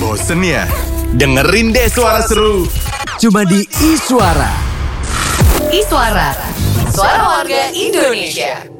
Bosen ya? Dengerin deh suara seru. Cuma di Iswara. Iswara, suara warga Indonesia.